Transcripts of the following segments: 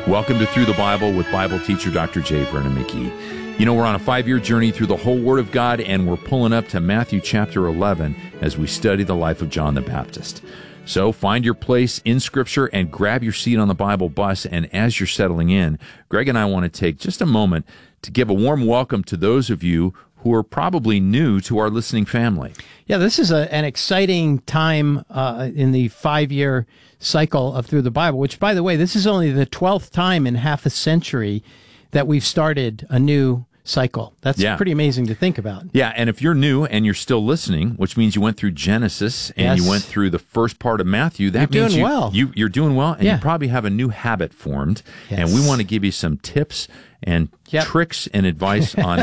Welcome to Through the Bible with Bible teacher Dr. J. Vernon McGee. You know, we're on a 5-year journey through the whole Word of God, and we're pulling up to Matthew chapter 11 as we study the life of John the Baptist. So find your place in Scripture and grab your seat on the Bible bus. And as you're settling in, Greg and I want to take just a moment to give a warm welcome to those of you who are probably new to our listening family. Yeah, this is an exciting time in the 5-year cycle of Through the Bible, which, by the way, this is only the 12th time in half a century that we've started a new cycle. That's pretty amazing to think about. Yeah, and if you're new and you're still listening, which means you went through Genesis and you went through the first part of Matthew, that means you're doing well, and you probably have a new habit formed. Yes. And we want to give you some tips and tricks and advice on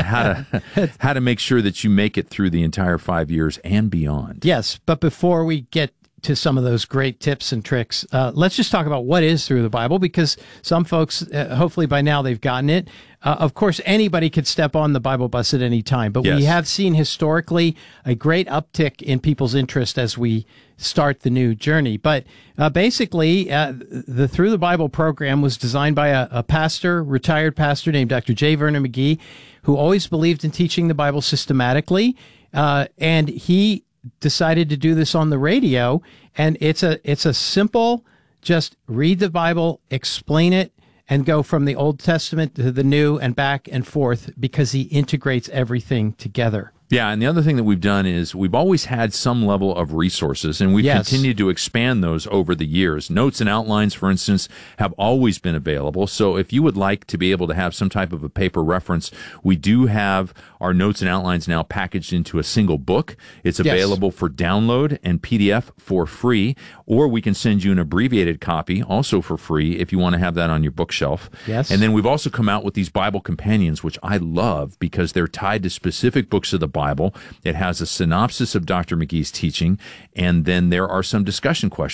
how to make sure that you make it through the entire 5 years and beyond. Yes, but before we get to some of those great tips and tricks, let's just talk about what is Through the Bible, because some folks, hopefully by now they've gotten it. Of course, anybody could step on the Bible bus at any time, but we have seen historically a great uptick in people's interest as we start the new journey. But basically, the Through the Bible program was designed by a pastor, retired pastor named Dr. J. Vernon McGee, who always believed in teaching the Bible systematically, and he decided to do this on the radio. And it's a simple, just read the Bible, explain it, and go from the Old Testament to the New and back and forth, because he integrates everything together. Yeah, and the other thing that we've done is we've always had some level of resources, and we've continued to expand those over the years. Notes and outlines, for instance, have always been available. So if you would like to be able to have some type of a paper reference, we do have our notes and outlines now packaged into a single book. It's available for download and PDF for free, or we can send you an abbreviated copy also for free if you want to have that on your bookshelf. Yes. And then we've also come out with these Bible companions, which I love because they're tied to specific books of the Bible. It has a synopsis of Dr. McGee's teaching, and then there are some discussion questions